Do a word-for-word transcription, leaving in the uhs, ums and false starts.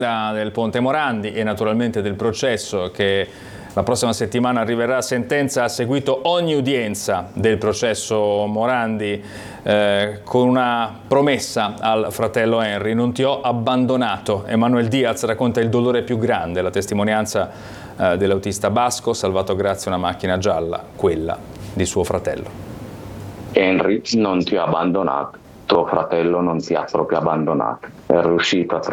del Ponte Morandi e naturalmente del processo che la prossima settimana arriverà a sentenza. Ha seguito ogni udienza del processo Morandi eh, con una promessa al fratello Henry: non ti ho abbandonato. Emanuel Diaz racconta il dolore più grande, la testimonianza eh, dell'autista basco salvato grazie a una macchina gialla, quella di suo fratello. Henry non ti ha abbandonato, tuo fratello non ti ha proprio abbandonato, è riuscito a